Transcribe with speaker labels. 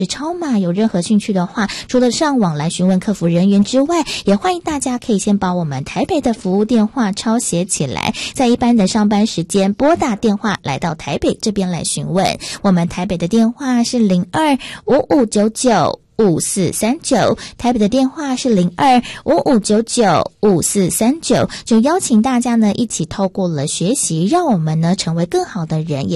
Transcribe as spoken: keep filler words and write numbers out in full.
Speaker 1: 超码有任何兴趣的话，除了上网来询问客服人员之外，也欢迎大家可以先把我们台北的服务电话抄写起来，在一般的上班时间拨打电话来到台北这边来询问。我们台北的电话是零二五五九九五四三九，台北的电话是零二五五九九五四三九，就邀请大家呢一起透过了学习，让我们呢成为更好的人，也